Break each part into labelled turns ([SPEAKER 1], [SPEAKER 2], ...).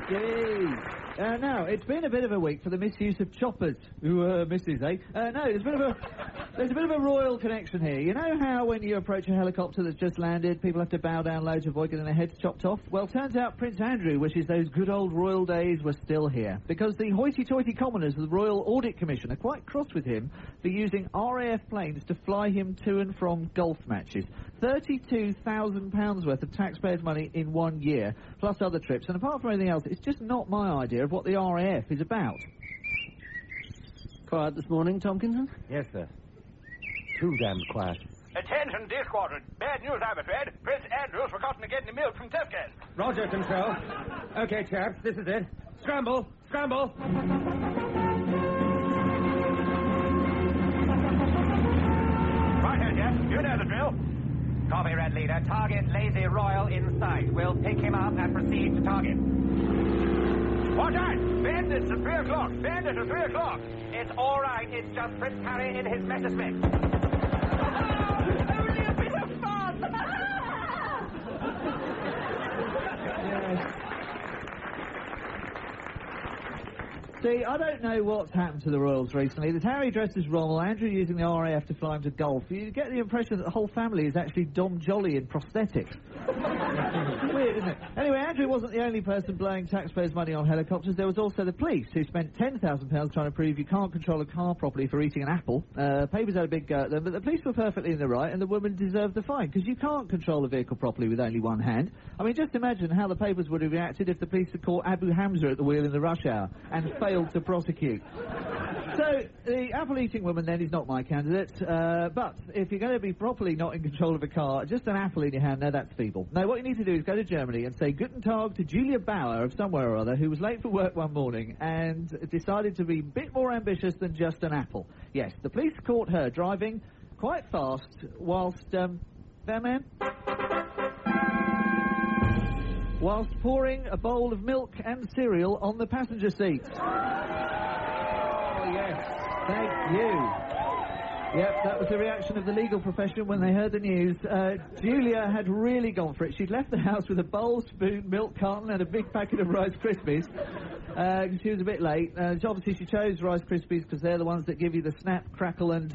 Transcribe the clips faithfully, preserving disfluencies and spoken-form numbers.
[SPEAKER 1] indeed. Uh, now, it's been a bit of a week for the misuse of choppers. Ooh, uh, missus, eh? Uh, no, there's a bit of a... There's a bit of a royal connection here. You know how when you approach a helicopter that's just landed, people have to bow down low to avoid getting their heads chopped off? Well, turns out Prince Andrew wishes those good old royal days were still here. Because the hoity-toity commoners of the Royal Audit Commission are quite cross with him for using R A F planes to fly him to and from golf matches. thirty-two thousand pounds worth of taxpayers' money in one year, plus other trips. And apart from anything else, it's just not my idea of what the R A F is about.
[SPEAKER 2] Quiet this morning, Tompkinson?
[SPEAKER 3] Yes, sir. Too damn quiet.
[SPEAKER 4] Attention, D Squadron. Bad news, I'm afraid. Prince Andrew's forgotten to get any milk from Tefkas.
[SPEAKER 3] Roger, Control. Okay, chaps, this is it. Scramble! Scramble!
[SPEAKER 4] Right here, Jeff. You know the drill.
[SPEAKER 5] Copy, Red Leader. Target Lazy Royal in sight. We'll pick him up and proceed to target.
[SPEAKER 4] Watch out! Bandits at three o'clock. Bandits at three o'clock.
[SPEAKER 5] It's all right. It's just Prince Harry in his Messerschmitt.
[SPEAKER 4] Only a bit of fun!
[SPEAKER 1] Yes. See, I don't know what's happened to the royals recently. There's Harry dressed as Rommel, Andrew using the R A F to fly him to golf. You get the impression that the whole family is actually Dom Jolly in prosthetics. Weird, isn't it? Anyway, Andrew wasn't the only person blowing taxpayers' money on helicopters. There was also the police, who spent ten thousand pounds trying to prove you can't control a car properly for eating an apple. Uh, papers had a big go at them, but the police were perfectly in the right, and the woman deserved the fine, because you can't control a vehicle properly with only one hand. I mean, just imagine how the papers would have reacted if the police had caught Abu Hamza at the wheel in the rush hour and failed to prosecute. So, the apple-eating woman, then, is not my candidate, uh, but if you're going to be properly not in control of a car, just an apple in your hand, no, that's feeble. No, what you need to do is go to Germany and say Guten Tag to Julia Bauer of somewhere or other, who was late for work one morning and decided to be a bit more ambitious than just an apple. Yes, the police caught her driving quite fast whilst, um, there, man? Whilst pouring a bowl of milk and cereal on the passenger seat. Oh, yes. Thank you. Yep, that was the reaction of the legal profession when they heard the news. Uh, Julia had really gone for it. She'd left the house with a bowl, spoon, milk carton and a big packet of Rice Krispies. Uh, she was a bit late. Uh, so obviously she chose Rice Krispies because they're the ones that give you the snap, crackle and...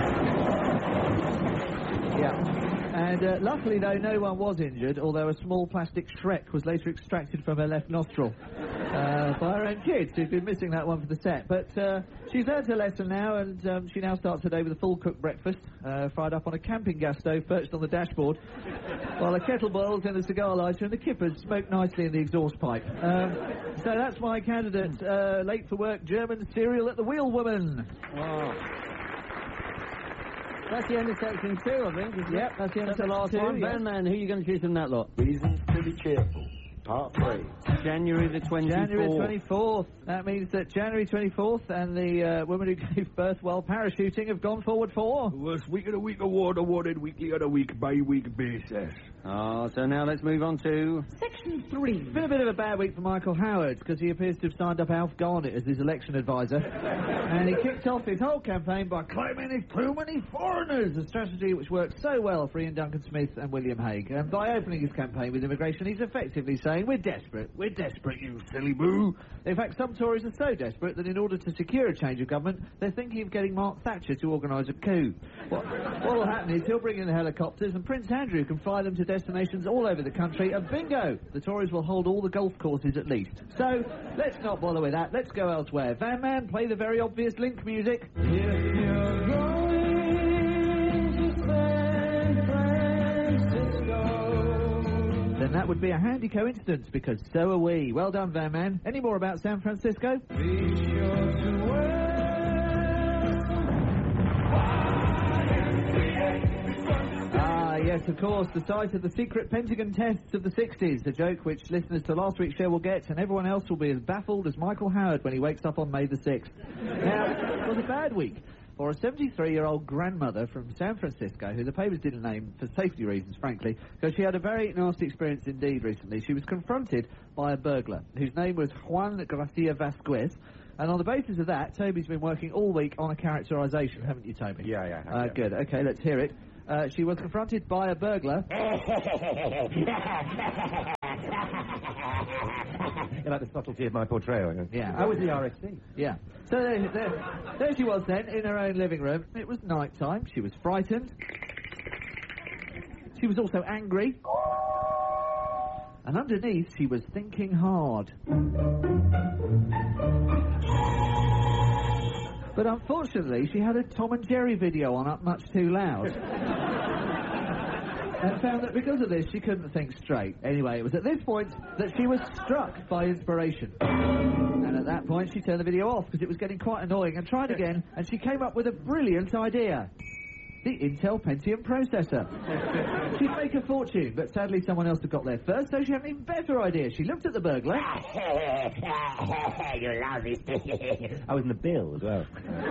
[SPEAKER 1] Yeah. And uh, luckily, though, no one was injured, although a small plastic Shrek was later extracted from her left nostril uh, by her own kids, who'd been missing that one for the set. But uh, she's learned her lesson now, and um, she now starts her day with a full-cooked breakfast, uh, fried up on a camping gas stove perched on the dashboard, while the kettle boils in the cigar lighter and the kippers smoke nicely in the exhaust pipe. Um, so that's my candidate, uh, late for work, German cereal at the wheel woman.
[SPEAKER 2] Oh. That's the end of section two, I think, isn't
[SPEAKER 1] Yep,
[SPEAKER 2] it?
[SPEAKER 1] that's the end of
[SPEAKER 2] the
[SPEAKER 1] section
[SPEAKER 2] last
[SPEAKER 1] two,
[SPEAKER 2] one.
[SPEAKER 1] yes.
[SPEAKER 2] Ben Man, who are you going to choose from that lot?
[SPEAKER 6] Reasons to be cheerful. Part three.
[SPEAKER 2] January the twenty-fourth.
[SPEAKER 1] January twenty-fourth. That means that January twenty-fourth and the uh, woman who gave birth while parachuting have gone forward for...
[SPEAKER 6] Worst week of the week award awarded weekly on a week-by-week basis.
[SPEAKER 2] Oh, so now let's move on to...
[SPEAKER 1] Section three. It's been a bit of a bad week for Michael Howard, because he appears to have signed up Alf Garnett as his election advisor. And he kicked off his whole campaign by claiming there's too many foreigners, a strategy which worked so well for Ian Duncan Smith and William Hague. And by opening his campaign with immigration, he's effectively saying, we're desperate, we're desperate, you silly boo. In fact, some Tories are so desperate that in order to secure a change of government, they're thinking of getting Mark Thatcher to organise a coup. What will happen is he'll bring in the helicopters and Prince Andrew can fly them to destinations all over the country, and bingo, the Tories will hold all the golf courses at least. So, let's not bother with that, let's go elsewhere. Van Man, play the very obvious Link music. If you're going to San Francisco, then that would be a handy coincidence, because so are we. Well done, Van Man. Any more about San Francisco? Be sure to wear... Ah, yes, of course, the site of the secret Pentagon tests of the sixties, a joke which listeners to last week's show will get, and everyone else will be as baffled as Michael Howard when he wakes up on May the sixth. Now, it was a bad week for a seventy-three-year-old grandmother from San Francisco, who the papers didn't name for safety reasons, frankly, because she had a very nasty experience indeed recently. She was confronted by a burglar, whose name was Juan Gracia Vasquez. And on the basis of that, Toby's been working all week on a characterisation, haven't you, Toby?
[SPEAKER 6] Yeah, yeah.
[SPEAKER 1] Uh,
[SPEAKER 6] yeah.
[SPEAKER 1] Good, okay, let's hear it. Uh, she was confronted by a burglar.
[SPEAKER 3] You like the subtlety of my portrayal.
[SPEAKER 1] Yeah.
[SPEAKER 3] I was the R S C.
[SPEAKER 1] Yeah. So there, there, there she was then, in her own living room. It was night time. She was frightened. She was also angry. And underneath, she was thinking hard. But unfortunately, she had a Tom and Jerry video on up much too loud. And found that because of this, she couldn't think straight. Anyway, it was at this point that she was struck by inspiration. And at that point, she turned the video off because it was getting quite annoying and tried again, and she came up with a brilliant idea. The Intel Pentium processor. She'd make a fortune, but sadly someone else had got there first, so she had an even better idea. She looked at the burglar.
[SPEAKER 3] You lousy. I was in the bill as well.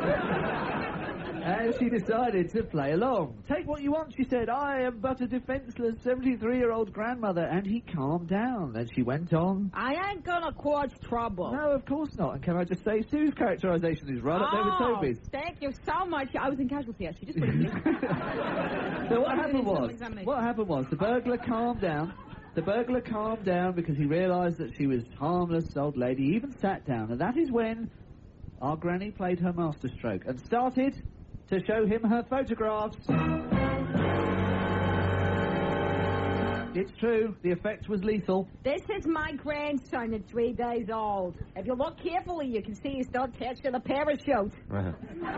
[SPEAKER 1] And she decided to play along. Take what you want, she said. I am but a defenceless seventy-three-year-old grandmother. And he calmed down. And she went on.
[SPEAKER 7] I ain't gonna cause trouble.
[SPEAKER 1] No, of course not. And can I just say, Sue's characterisation is right up there with
[SPEAKER 7] Oh,
[SPEAKER 1] Toby's.
[SPEAKER 7] thank you so much. I was in casualty, actually. Just briefly.
[SPEAKER 1] So what happened was, what happened was, the burglar calmed down. The burglar calmed down because he realised that she was harmless old lady. He even sat down. And that is when our granny played her masterstroke and started to show him her photographs. It's true, the effect was lethal.
[SPEAKER 7] This is my grandson at three days old. If you look carefully, you can see he's still attached to the parachute.
[SPEAKER 3] Uh-huh.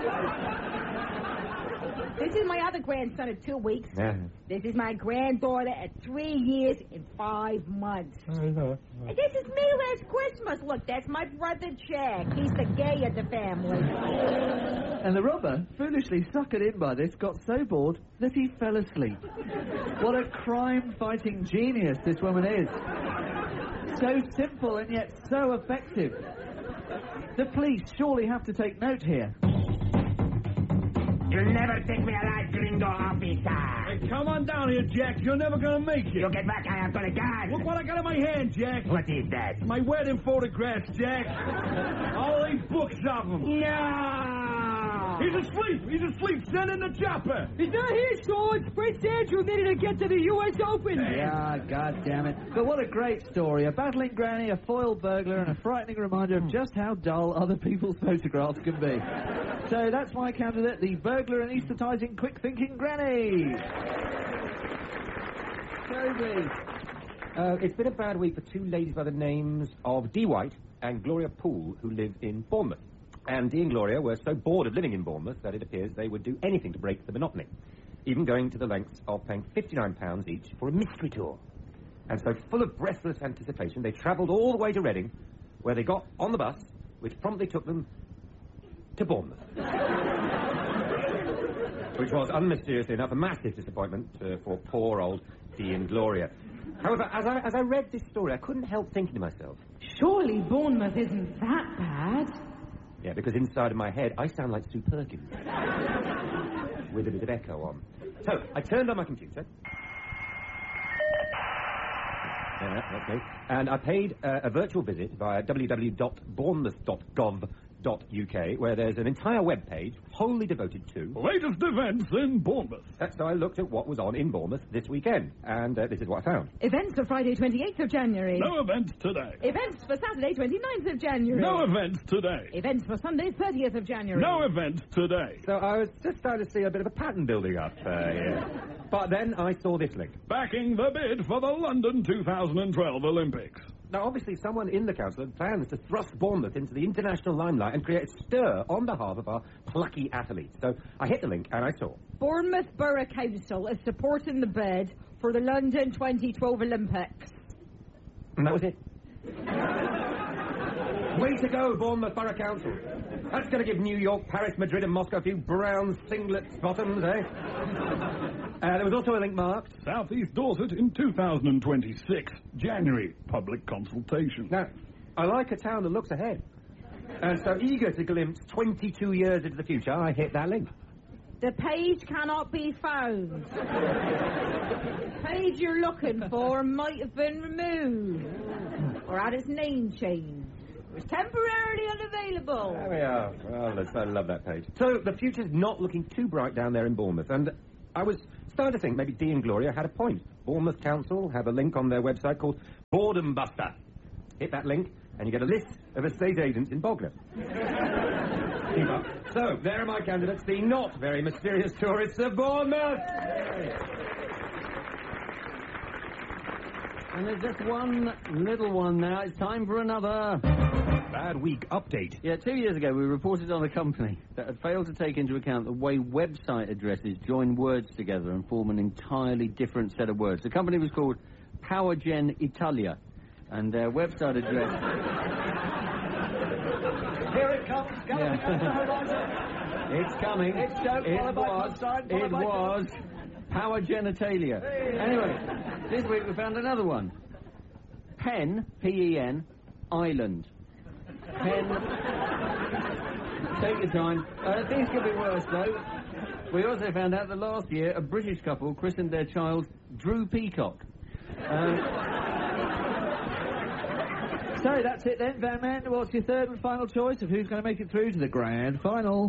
[SPEAKER 7] This is my other grandson at two weeks.
[SPEAKER 3] Yeah.
[SPEAKER 7] This is my granddaughter at three years and five months.
[SPEAKER 3] Uh-huh.
[SPEAKER 7] And this is me last Christmas. Look, that's my brother Jack. He's the gay of the family.
[SPEAKER 1] And the robber, foolishly suckered in by this, got so bored that he fell asleep. What a crime-fighting genius this woman is. So simple and yet so effective. The police surely have to take note here.
[SPEAKER 8] You'll never take me alive, gringo officer.
[SPEAKER 6] Hey, come on down here, Jack. You're never gonna make it.
[SPEAKER 8] You get back, I have got a gun.
[SPEAKER 6] Look what I got in my hand, Jack.
[SPEAKER 8] What is that?
[SPEAKER 6] My wedding photographs, Jack. All eight books of them.
[SPEAKER 8] No!
[SPEAKER 6] He's asleep. He's asleep. Send in the chopper.
[SPEAKER 7] He's not here, George. Prince Andrew needed to get to the U S Open.
[SPEAKER 1] Yeah, god damn it. But what a great story. A battling granny, a foiled burglar, and a frightening reminder of just how dull other people's photographs can be. So that's my candidate, the burglar anaesthetising, quick-thinking granny. Toby.
[SPEAKER 3] Uh, it's been a bad week for two ladies by the names of Dee White and Gloria Poole, who live in Bournemouth. And Dee and Gloria were so bored of living in Bournemouth that it appears they would do anything to break the monotony, even going to the lengths of paying fifty-nine pounds each for a mystery tour. And so, full of breathless anticipation, they travelled all the way to Reading, where they got on the bus, which promptly took them to Bournemouth. Which was, unmysteriously enough, a massive disappointment uh, for poor old Dee and Gloria. However, as I, as I read this story, I couldn't help thinking to myself...
[SPEAKER 7] Surely Bournemouth isn't that bad.
[SPEAKER 3] Yeah, because inside of my head, I sound like Sue Perkins. With a bit of echo on. So, I turned on my computer. Yeah, that's me. And I paid uh, a virtual visit via w w w dot bournemouth dot gov dot u k, where there's an entire web page wholly devoted to...
[SPEAKER 6] Latest events in Bournemouth.
[SPEAKER 3] So I looked at what was on in Bournemouth this weekend, and uh, this is what I found.
[SPEAKER 7] Events for Friday twenty-eighth of January.
[SPEAKER 6] No events today.
[SPEAKER 7] Events for Saturday twenty-ninth of January.
[SPEAKER 6] No events today.
[SPEAKER 7] Events for Sunday thirtieth of January.
[SPEAKER 6] No events today.
[SPEAKER 3] So I was just starting to see a bit of a pattern building up uh, here. But then I saw this link.
[SPEAKER 6] Backing the bid for the London two thousand twelve Olympics.
[SPEAKER 3] Now, obviously, someone in the council had plans to thrust Bournemouth into the international limelight and create a stir on behalf of our plucky athletes. So I hit the link and I saw...
[SPEAKER 7] Bournemouth Borough Council is supporting the bid for the London twenty twelve Olympics.
[SPEAKER 3] And that was it. Way to go, Bournemouth Borough Council. That's going to give New York, Paris, Madrid and Moscow a few brown singlet bottoms, eh? Uh, there was also a link marked...
[SPEAKER 6] South East Dorset in two thousand twenty-six, January, public consultation.
[SPEAKER 3] Now, I like a town that looks ahead. And so, eager to glimpse twenty-two years into the future, I hit that link.
[SPEAKER 7] The page cannot be found. The page you're looking for might have been removed. Or had its name changed. It was temporarily unavailable.
[SPEAKER 3] There we are. Well, I love that page. So, the future's not looking too bright down there in Bournemouth, and I was starting to think maybe Dee and Gloria had a point. Bournemouth Council have a link on their website called Boredom Buster. Hit that link, and you get a list of estate agents in Bognor. Keep up. So, there are my candidates, the not very mysterious tourists of Bournemouth.
[SPEAKER 2] And there's just one little one now. It's time for another
[SPEAKER 6] Bad Week Update.
[SPEAKER 2] Yeah, two years ago we reported on a company that had failed to take into account the way website addresses join words together and form an entirely different set of words. The company was called PowerGen Italia, and their website address...
[SPEAKER 1] Here it comes.
[SPEAKER 2] Yeah. It's coming.
[SPEAKER 1] It's joke,
[SPEAKER 2] it
[SPEAKER 1] followed by
[SPEAKER 2] was,
[SPEAKER 1] punchline, followed
[SPEAKER 2] it
[SPEAKER 1] by
[SPEAKER 2] was Power Genitalia.
[SPEAKER 1] Hey.
[SPEAKER 2] Anyway, this week we found another one. Pen, P E N, Island. Pen. Take your time. Uh, things could be worse, though. We also found out that last year a British couple christened their child Drew Peacock. Um,
[SPEAKER 1] So that's it then, Van Man. What's your third and final choice of who's going to make it through to the grand final?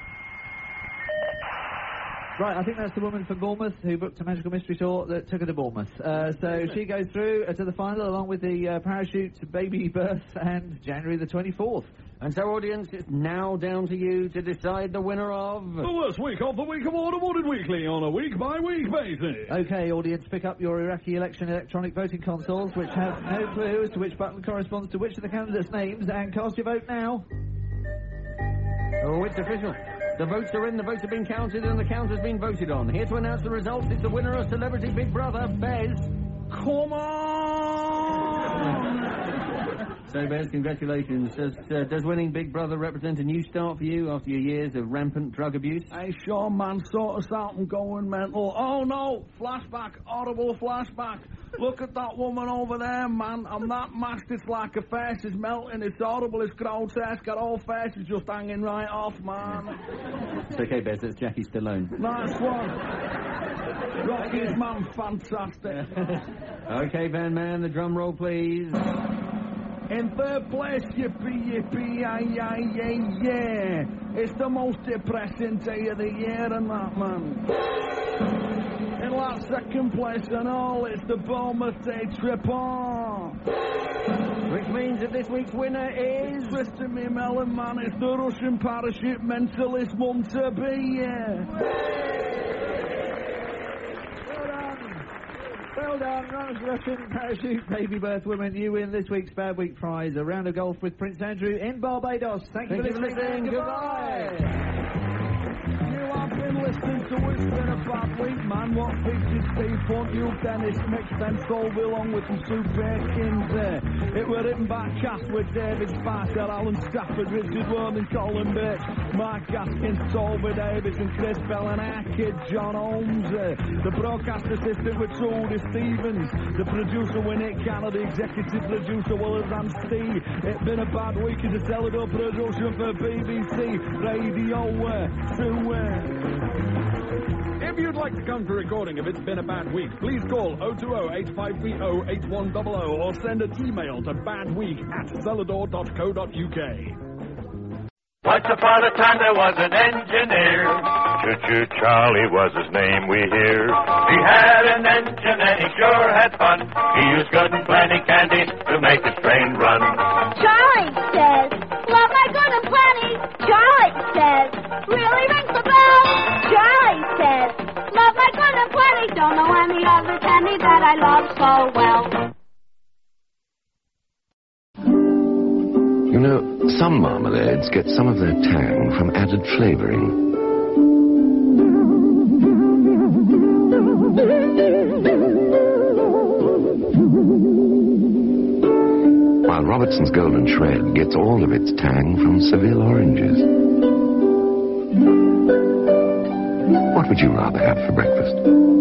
[SPEAKER 1] Right, I think that's the woman from Bournemouth who booked a magical mystery tour that took her to Bournemouth. Uh, so she goes through uh, to the final along with the uh, parachute baby birth and January the twenty-fourth.
[SPEAKER 2] and so, audience, it's now down to you to decide the winner of...
[SPEAKER 6] The worst week of the week of Automotive Weekly on a week-by-week basis.
[SPEAKER 1] Okay, audience, pick up your Iraqi election electronic voting consoles, which have no clue as to which button corresponds to which of the candidates' names, and cast your vote now.
[SPEAKER 2] Oh, it's official. The votes are in, the votes have been counted, and the count has been voted on. Here to announce the results is the winner of Celebrity Big Brother, Bez.
[SPEAKER 6] Come on!
[SPEAKER 2] So, Bez, congratulations. Does, uh, does winning Big Brother represent a new start for you after your years of rampant drug abuse?
[SPEAKER 6] Hey, sure, man, sort us out and going mental. Oh, no, flashback, horrible flashback. Look at that woman over there, man. I'm that masked, it's like her face is melting. It's horrible, it's grotesque. Her whole face is just hanging right off, man.
[SPEAKER 2] It's okay, Bez, that's Jackie Stallone.
[SPEAKER 6] Nice one. Rocky's man, fantastic.
[SPEAKER 2] Okay, Van Man, the drum roll, please.
[SPEAKER 6] In third place, yippee, yippee, yay, yay, yay, yeah. It's the most depressing day of the year and that, man. In last second place and all, it's the Bournemouth Day Trip on.
[SPEAKER 2] Which means that this week's winner is...
[SPEAKER 6] Twisting me melon, man, it's the Russian parachute mentalist mum to be, yeah.
[SPEAKER 1] Well done, Russian parachute baby birth woman. You win this week's Bad Week prize, a round of golf with Prince Andrew in Barbados. Thank,
[SPEAKER 2] Thank
[SPEAKER 1] you
[SPEAKER 2] you
[SPEAKER 1] for
[SPEAKER 2] for
[SPEAKER 1] listening.
[SPEAKER 2] listening.
[SPEAKER 1] Goodbye.
[SPEAKER 6] You have been listening to It's Been a Bad Week, man. What features Steve Hunt, you Dennis mixed and sold along with some super kings there. It were written by cast with David Sparker, Alan Stafford, Richard Warren, Colin Birch, Mark Gaskins, Solver Davis and Chris Bell and our kid John Holmes. Uh, the broadcast assistant with Trudy Stevens, the producer Winnick Canner, the executive producer Willard and Steve. It's Been a Bad Week is a Celador production for B B C Radio uh, two. Uh,
[SPEAKER 9] If you'd like to come to a recording of It's Been a Bad Week, please call oh two oh, eight five three oh, eight one zero zero or send an email to badweek at celador dot co dot uk.
[SPEAKER 10] Once upon a time there was an engineer. Choo-choo Charlie was his name, we hear. He had an engine and he sure had fun. He used good and plenty candy to make his train run.
[SPEAKER 11] Charlie says, love my good and plenty. Charlie says, really rings the bell. Charlie says, love my good and plenty. Don't know any other candy that I love so well.
[SPEAKER 12] You know, some marmalades get some of their tang from added flavouring. While Robertson's Golden Shred gets all of its tang from Seville oranges. What would you rather have for breakfast?